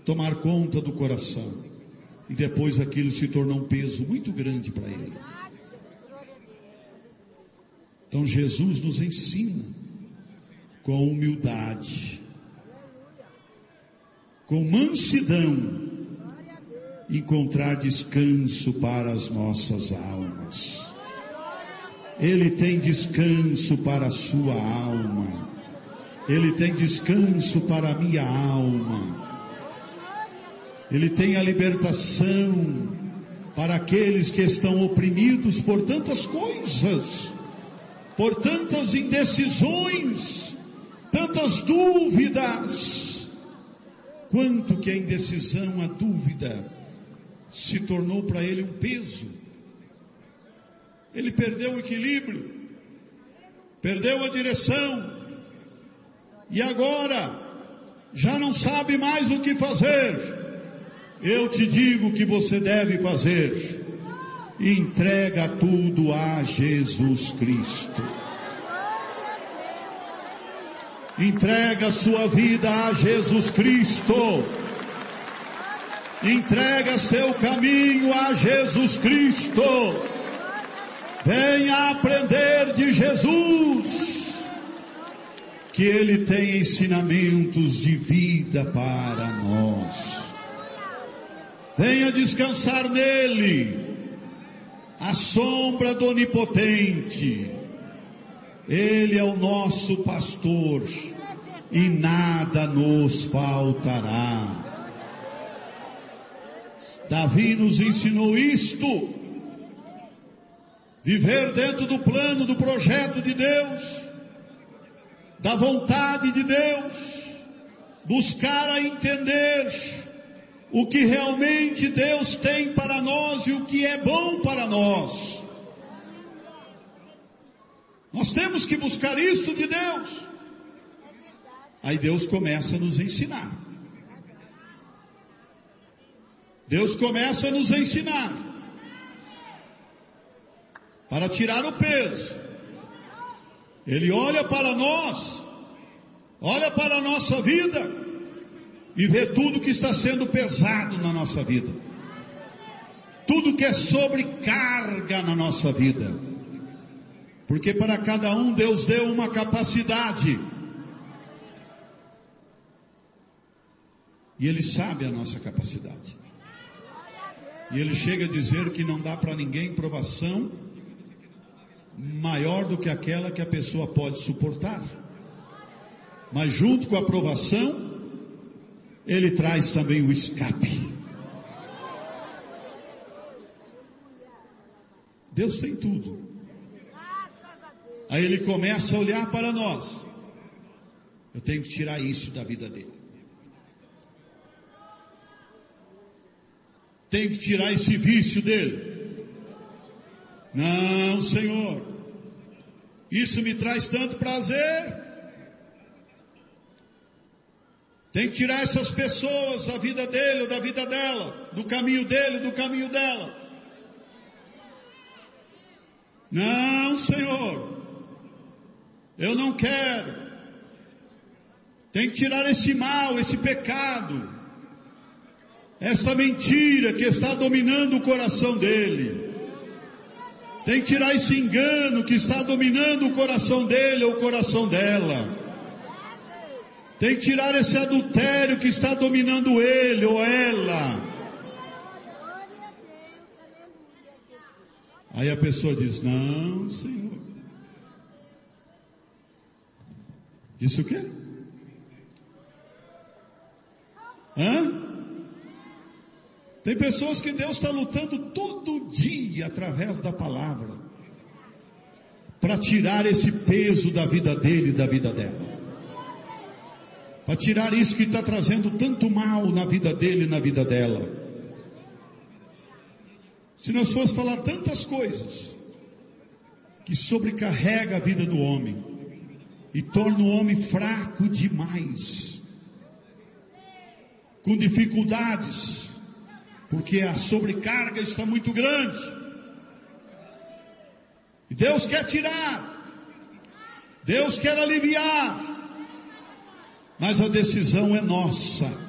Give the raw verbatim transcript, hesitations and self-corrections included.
tomar conta do coração. E depois aquilo se tornou um peso muito grande para ele. Então Jesus nos ensina com humildade, com mansidão, encontrar descanso para as nossas almas. Ele tem descanso para a sua alma. Ele tem descanso para a minha alma. Ele tem a libertação para aqueles que estão oprimidos por tantas coisas, por tantas indecisões, tantas dúvidas. Quanto que a indecisão, a dúvida, se tornou para ele um peso. Ele perdeu o equilíbrio, perdeu a direção, e agora já não sabe mais o que fazer. Eu te digo o que você deve fazer: entrega tudo a Jesus Cristo. Entrega a sua vida a Jesus Cristo. Entrega seu caminho a Jesus Cristo. Venha aprender de Jesus, que Ele tem ensinamentos de vida para nós. Venha descansar nele, à sombra do Onipotente. Ele é o nosso pastor e nada nos faltará. Davi nos ensinou isto: viver dentro do plano, do projeto de Deus, da vontade de Deus, buscar a entender o que realmente Deus tem para nós e o que é bom para nós. Nós temos que buscar isso de Deus. Aí Deus começa a nos ensinar. Deus começa a nos ensinar para tirar o peso. Ele olha para nós, olha para a nossa vida e vê tudo que está sendo pesado na nossa vida, tudo que é sobrecarga na nossa vida, porque para cada um Deus deu uma capacidade, e Ele sabe a nossa capacidade, e Ele chega a dizer que não dá para ninguém provação maior do que aquela que a pessoa pode suportar, mas junto com a provação Ele traz também o escape. Deus tem tudo. Aí Ele começa a olhar para nós. Eu tenho que tirar isso da vida dele. Tenho que tirar esse vício dele. Não, Senhor, isso me traz tanto prazer. Tem que tirar essas pessoas da vida dele ou da vida dela, do caminho dele, do caminho dela. Não, Senhor, eu não quero. Tem que tirar esse mal, esse pecado, essa mentira que está dominando o coração dele. Tem que tirar esse engano que está dominando o coração dele ou o coração dela. Tem que tirar esse adultério que está dominando ele ou ela. Aí a pessoa diz: não, Senhor. Disse o quê? Hã? Tem pessoas que Deus está lutando todo dia através da palavra para tirar esse peso da vida dele e da vida dela. Para tirar isso que está trazendo tanto mal na vida dele e na vida dela. Se nós formos falar tantas coisas que sobrecarrega a vida do homem e torna o homem fraco demais, com dificuldades, porque a sobrecarga está muito grande. E Deus quer tirar, Deus quer aliviar, mas a decisão é nossa.